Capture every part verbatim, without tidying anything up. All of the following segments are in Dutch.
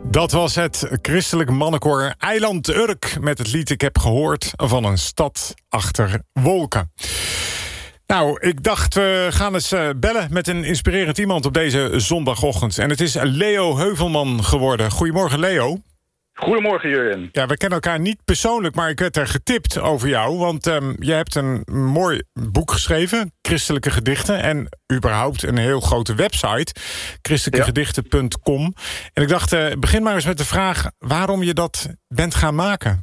Dat was het christelijk mannenkoor Eiland Urk met het lied Ik heb gehoord van een stad achter wolken. Nou, ik dacht, we gaan eens bellen met een inspirerend iemand op deze zondagochtend. En het is Leo Heuvelman geworden. Goedemorgen, Leo. Goedemorgen, Jurjen. Ja, we kennen elkaar niet persoonlijk, maar ik werd er getipt over jou. Want um, je hebt een mooi boek geschreven, Christelijke Gedichten. En überhaupt een heel grote website, christelijke gedichten punt com. En ik dacht, uh, begin maar eens met de vraag waarom je dat bent gaan maken.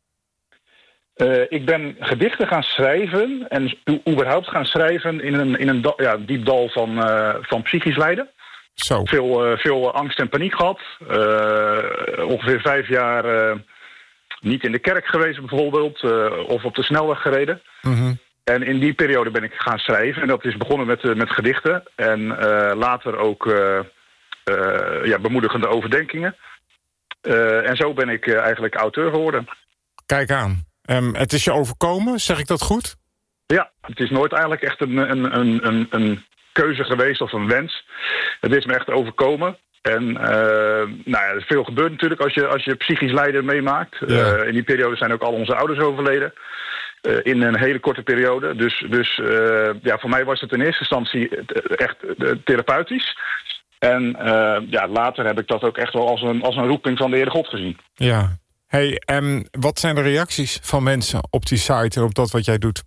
Uh, ik ben gedichten gaan schrijven en u- überhaupt gaan schrijven in een, in een da- ja, diep dal van, uh, van psychisch lijden. Zo. Veel, uh, veel angst en paniek gehad. Uh, ongeveer vijf jaar uh, niet in de kerk geweest bijvoorbeeld. Uh, of op de snelweg gereden. Mm-hmm. En in die periode ben ik gaan schrijven. En dat is begonnen met, uh, met gedichten. En uh, later ook uh, uh, ja, bemoedigende overdenkingen. Uh, en zo ben ik uh, eigenlijk auteur geworden. Kijk aan. Um, het is je overkomen, zeg ik dat goed? Ja, het is nooit eigenlijk echt een, een, een, een, een keuze geweest of een wens. Het is me echt overkomen. En uh, nou ja, er is veel gebeurd natuurlijk als je, als je psychisch lijden meemaakt. Ja. Uh, in die periode zijn ook al onze ouders overleden. Uh, in een hele korte periode. Dus, dus uh, ja, voor mij was het in eerste instantie echt uh, therapeutisch. En uh, ja, later heb ik dat ook echt wel als een, als een roeping van de Heere God gezien. Ja. Hey, en wat zijn de reacties van mensen op die site en op dat wat jij doet?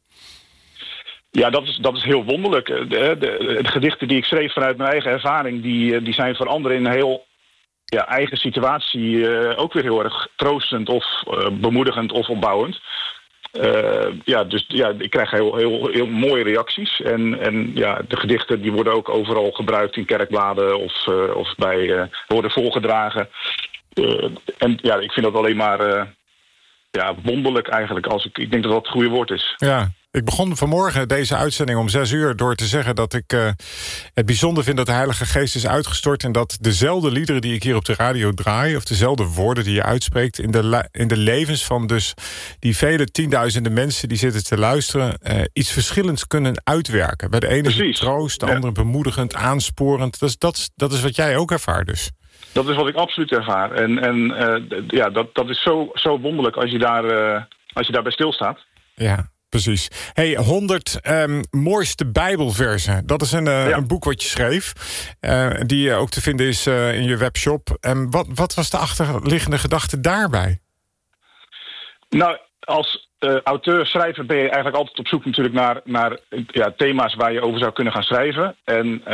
Ja, dat is, dat is heel wonderlijk. De, de, de gedichten die ik schreef vanuit mijn eigen ervaring, die, die zijn voor anderen in een heel ja, eigen situatie uh, ook weer heel erg troostend of uh, bemoedigend of opbouwend. Uh, ja, dus ja, ik krijg heel, heel, heel mooie reacties. En, en ja, de gedichten die worden ook overal gebruikt in kerkbladen of, uh, of bij uh, worden voorgedragen. Uh, en ja, ik vind dat alleen maar uh, ja, wonderlijk eigenlijk. Als ik, ik denk dat dat het goede woord is. Ja, ik begon vanmorgen deze uitzending om zes uur door te zeggen dat ik uh, het bijzonder vind dat de Heilige Geest is uitgestort en dat dezelfde liederen die ik hier op de radio draai, of dezelfde woorden die je uitspreekt, in de, la- in de levens van dus die vele tienduizenden mensen die zitten te luisteren, uh, iets verschillends kunnen uitwerken. Bij de ene is het troost, de ja. andere bemoedigend, aansporend. Dat is, dat, is, dat is wat jij ook ervaart dus. Dat is wat ik absoluut ervaar. En, en uh, ja, dat, dat is zo, zo wonderlijk als je, daar, uh, als je daarbij stilstaat. Ja, precies. Hey, honderd um, mooiste Bijbelversen. Dat is een, uh, ja. een boek wat je schreef. Uh, die uh, ook te vinden is uh, in je webshop. Um, wat, wat was de achterliggende gedachte daarbij? Nou, als uh, auteur, schrijver ben je eigenlijk altijd op zoek natuurlijk naar, naar ja, thema's waar je over zou kunnen gaan schrijven. En uh,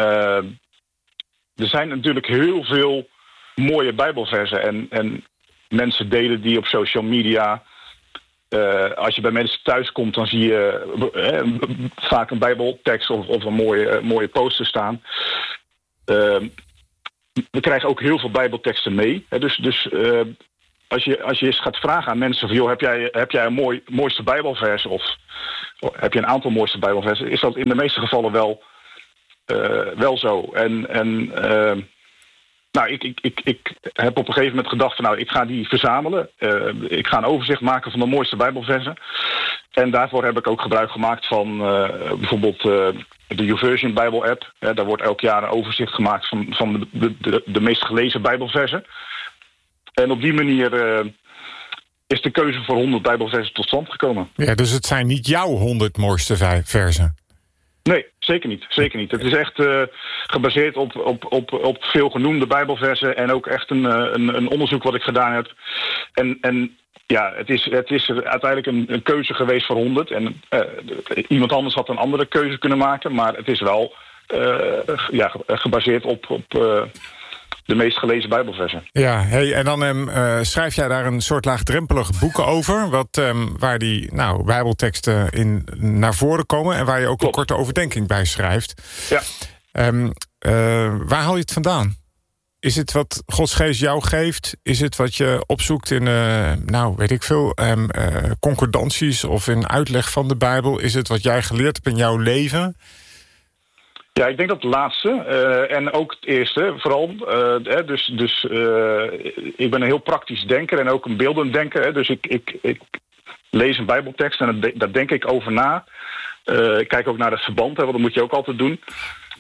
er zijn natuurlijk heel veel mooie Bijbelversen. En, en mensen delen die op social media. Uh, als je bij mensen thuis komt, dan zie je uh, vaak een Bijbeltekst of, of een mooie, uh, mooie poster staan. Uh, we krijgen ook heel veel Bijbelteksten mee. Hè, dus dus uh, als, je, als je eens gaat vragen aan mensen van, joh, heb jij, heb jij een mooi, mooiste Bijbelvers of, of heb je een aantal mooiste Bijbelversen, is dat in de meeste gevallen wel, uh, wel zo. En, en uh, Nou, ik, ik, ik, ik heb op een gegeven moment gedacht van, nou, ik ga die verzamelen. Uh, ik ga een overzicht maken van de mooiste Bijbelversen. En daarvoor heb ik ook gebruik gemaakt van uh, bijvoorbeeld uh, de YouVersion Bijbel-app. Uh, daar wordt elk jaar een overzicht gemaakt van, van de, de, de meest gelezen Bijbelversen. En op die manier uh, is de keuze voor honderd Bijbelversen tot stand gekomen. Ja, dus het zijn niet jouw honderd mooiste versen? Nee, zeker niet. Zeker niet. Het is echt uh, gebaseerd op, op, op, op veel genoemde Bijbelversen en ook echt een, een, een onderzoek wat ik gedaan heb. En, en ja, het is, het is uiteindelijk een, een keuze geweest voor honderd. En uh, iemand anders had een andere keuze kunnen maken, maar het is wel uh, ja, gebaseerd op, op uh, de meest gelezen Bijbelversen. Ja, hey, en dan um, uh, schrijf jij daar een soort laagdrempelige boeken over, wat, um, waar die nou, Bijbelteksten in naar voren komen en waar je ook Klopt. een korte overdenking bij schrijft. Ja. Um, uh, waar haal je het vandaan? Is het wat Gods Geest jou geeft? Is het wat je opzoekt in, uh, nou, weet ik veel, um, uh, concordanties of in uitleg van de Bijbel? Is het wat jij geleerd hebt in jouw leven? Ja, ik denk dat het laatste uh, en ook het eerste vooral. Uh, dus dus uh, ik ben een heel praktisch denker en ook een beeldend denker. Hè, dus ik, ik, ik lees een Bijbeltekst en daar denk ik over na. Uh, ik kijk ook naar het verband, hè, want dat moet je ook altijd doen.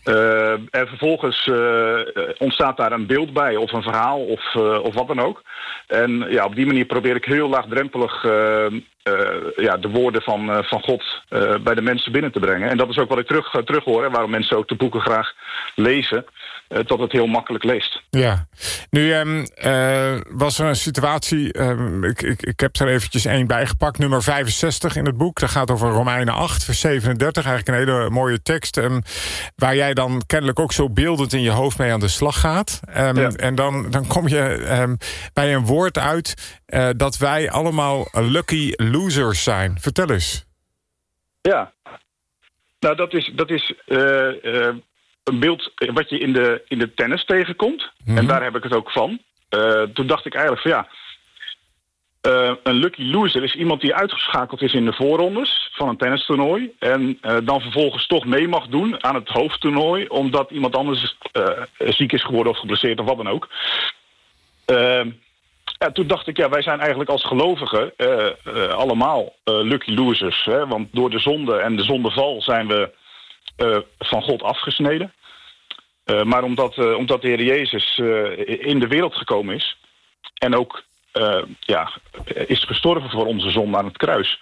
Uh, en vervolgens uh, ontstaat daar een beeld bij, of een verhaal, of, uh, of wat dan ook. En ja, op die manier probeer ik heel laagdrempelig uh, uh, ja, de woorden van, uh, van God uh, bij de mensen binnen te brengen. En dat is ook wat ik terug, uh, terug hoor, en waarom mensen ook de boeken graag lezen. Uh, dat het heel makkelijk leest. Ja, nu um, uh, was er een situatie, um, ik, ik, ik heb er eventjes één bijgepakt, nummer vijfenzestig in het boek. Dat gaat over Romeinen acht, vers zevenendertig, eigenlijk een hele mooie tekst, um, waar jij dan kennelijk ook zo beeldend in je hoofd mee aan de slag gaat. Um, ja. En dan, dan kom je um, bij een woord uit uh, dat wij allemaal lucky losers zijn. Vertel eens. Ja, nou dat is... Dat is uh, uh... een beeld wat je in de, in de tennis tegenkomt. Mm-hmm. En daar heb ik het ook van. Uh, toen dacht ik eigenlijk van ja... Uh, een lucky loser is iemand die uitgeschakeld is in de voorrondes van een tennistoernooi. En uh, dan vervolgens toch mee mag doen aan het hoofdtoernooi. Omdat iemand anders uh, ziek is geworden of geblesseerd of wat dan ook. Uh, en toen dacht ik, ja, wij zijn eigenlijk als gelovigen uh, uh, allemaal uh, lucky losers. Hè? Want door de zonde en de zondeval zijn we Uh, van God afgesneden. Uh, maar omdat, uh, omdat de Heer Jezus uh, in de wereld gekomen is... en ook uh, ja, is gestorven voor onze zonde aan het kruis...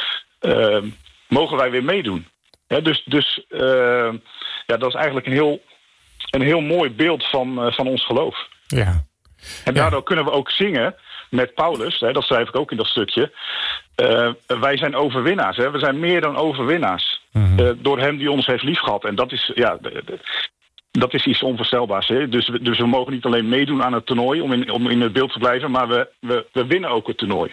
Uh, mogen wij weer meedoen. Ja, dus dus uh, ja, dat is eigenlijk een heel, een heel mooi beeld van, uh, van ons geloof. Ja. En daardoor ja. kunnen we ook zingen met Paulus, hè, dat schrijf ik ook in dat stukje... Uh, wij zijn overwinnaars, hè? We zijn meer dan overwinnaars. Mm-hmm. Uh, door hem die ons heeft liefgehad. En dat is, ja, de, de, dat is iets onvoorstelbaars. Hè? Dus, dus we mogen niet alleen meedoen aan het toernooi om in, om in het beeld te blijven... maar we, we, we winnen ook het toernooi.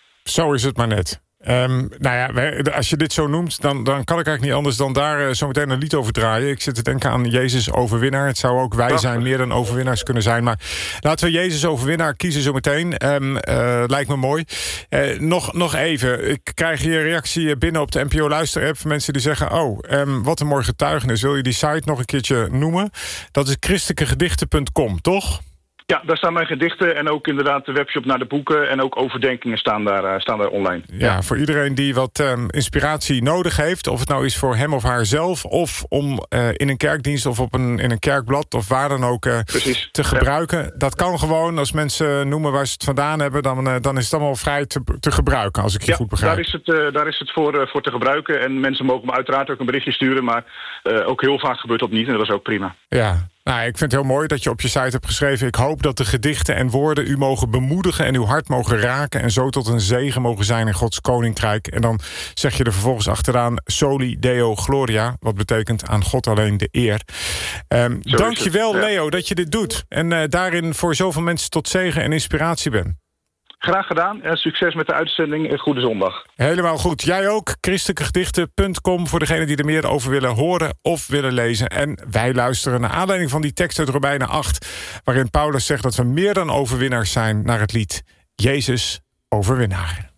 Zo is het maar net. Um, nou ja, wij, als je dit zo noemt, dan, dan kan ik eigenlijk niet anders dan daar uh, zo meteen een lied over draaien. Ik zit te denken aan Jezus overwinnaar. Het zou ook wij zijn meer dan overwinnaars kunnen zijn. Maar laten we Jezus overwinnaar kiezen zo meteen. Um, uh, lijkt me mooi. Uh, nog, nog even, ik krijg hier reactie binnen op de N P O Luister-app van mensen die zeggen... oh, um, wat een mooi getuigenis. Wil je die site nog een keertje noemen? Dat is christelijke gedichten punt com, toch? Ja, daar staan mijn gedichten en ook inderdaad de webshop naar de boeken... en ook overdenkingen staan daar, uh, staan daar online. Ja, ja, voor iedereen die wat um, inspiratie nodig heeft... of het nou is voor hem of haar zelf... of om uh, in een kerkdienst of op een, in een kerkblad... of waar dan ook uh, te gebruiken. Ja. Dat kan gewoon, als mensen noemen waar ze het vandaan hebben... dan, uh, dan is het allemaal vrij te, te gebruiken, als ik je ja, goed begrijp. Daar is het, uh, daar is het voor, uh, voor te gebruiken. En mensen mogen me uiteraard ook een berichtje sturen... maar uh, ook heel vaak gebeurt dat niet en dat is ook prima. Ja. Nou, ik vind het heel mooi dat je op je site hebt geschreven... ik hoop dat de gedichten en woorden u mogen bemoedigen... en uw hart mogen raken... en zo tot een zegen mogen zijn in Gods koninkrijk. En dan zeg je er vervolgens achteraan... Soli Deo Gloria, wat betekent aan God alleen de eer. Um, Dank je wel, ja. Leo, dat je dit doet. En uh, daarin voor zoveel mensen tot zegen en inspiratie bent. Graag gedaan en succes met de uitzending en goede zondag. Helemaal goed. Jij ook. christelijke gedichten punt com voor degenen die er meer over willen horen of willen lezen. En wij luisteren naar aanleiding van die tekst uit Romeinen acht... waarin Paulus zegt dat we meer dan overwinnaars zijn naar het lied Jezus overwinnaar.